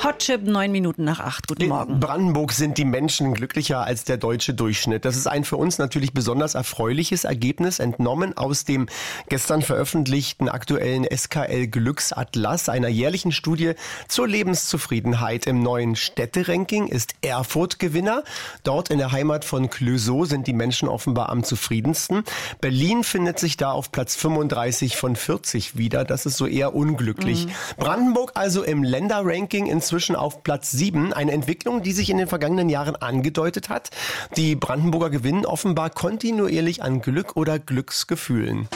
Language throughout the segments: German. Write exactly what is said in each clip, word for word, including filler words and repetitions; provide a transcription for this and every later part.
Hotchip, neun Minuten nach acht. Guten Morgen. In Brandenburg sind die Menschen glücklicher als der deutsche Durchschnitt. Das ist ein für uns natürlich besonders erfreuliches Ergebnis, entnommen aus dem gestern veröffentlichten aktuellen S K L-Glücksatlas, einer jährlichen Studie zur Lebenszufriedenheit. Im neuen Städteranking ist Erfurt Gewinner. Dort in der Heimat von Clouseau sind die Menschen offenbar am zufriedensten. Berlin findet sich da auf Platz fünfunddreißig von vierzig wieder. Das ist so eher unglücklich. Mhm. Brandenburg also im Länderranking inzwischen auf Platz sieben. Eine Entwicklung, die sich in den vergangenen Jahren angedeutet hat. Die Brandenburger gewinnen offenbar kontinuierlich an Glück oder Glücksgefühlen.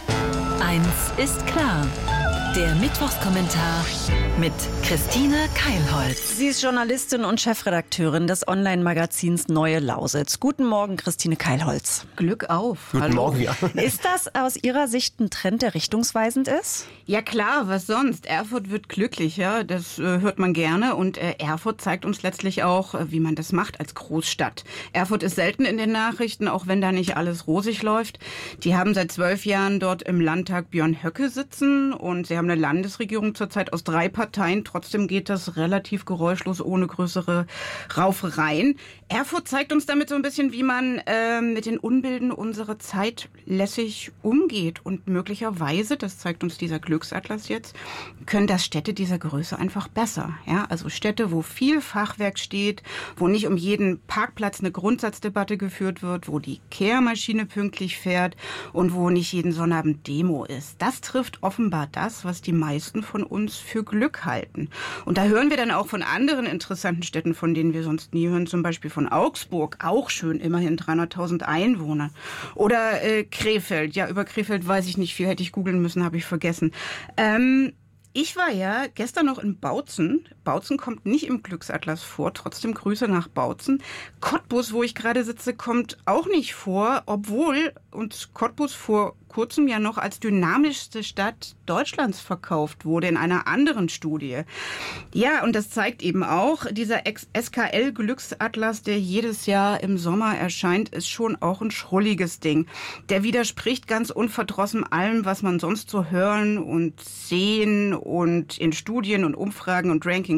Eins ist klar. Der Mittwochskommentar mit Christine Keilholz. Sie ist Journalistin und Chefredakteurin des Online-Magazins Neue Lausitz. Guten Morgen, Christine Keilholz. Glück auf. Guten Hallo. Morgen, ja. Ist das aus Ihrer Sicht ein Trend, der richtungsweisend ist? Ja klar, was sonst? Erfurt wird glücklicher, das äh, hört man gerne. Und äh, Erfurt zeigt uns letztlich auch, äh, wie man das macht als Großstadt. Erfurt ist selten in den Nachrichten, auch wenn da nicht alles rosig läuft. Die haben seit zwölf Jahren dort im Landtag Björn Höcke sitzen und sie haben eine Landesregierung zurzeit aus drei Parteien. Trotzdem geht das relativ geräuschlos, ohne größere Raufereien. Erfurt zeigt uns damit so ein bisschen, wie man äh, mit den Unbilden unserer Zeit lässig umgeht. Und möglicherweise, das zeigt uns dieser Glücksatlas jetzt, können das Städte dieser Größe einfach besser. Ja, also Städte, wo viel Fachwerk steht, wo nicht um jeden Parkplatz eine Grundsatzdebatte geführt wird, wo die Kehrmaschine pünktlich fährt und wo nicht jeden Sonnabend Demo ist. Das trifft offenbar das, was die meisten von uns für Glück halten. Und da hören wir dann auch von anderen interessanten Städten, von denen wir sonst nie hören, zum Beispiel von Augsburg, auch schön, immerhin dreihunderttausend Einwohner. Oder äh, Krefeld, ja, über Krefeld weiß ich nicht viel, hätte ich googeln müssen, habe ich vergessen. Ähm, Ich war ja gestern noch in Bautzen. Bautzen kommt nicht im Glücksatlas vor, trotzdem Grüße nach Bautzen. Cottbus, wo ich gerade sitze, kommt auch nicht vor, obwohl uns Cottbus vor kurzem ja noch als dynamischste Stadt Deutschlands verkauft wurde in einer anderen Studie. Ja, und das zeigt eben auch, dieser S K L-Glücksatlas, der jedes Jahr im Sommer erscheint, ist schon auch ein schrulliges Ding. Der widerspricht ganz unverdrossen allem, was man sonst so hören und sehen und in Studien und Umfragen und Rankings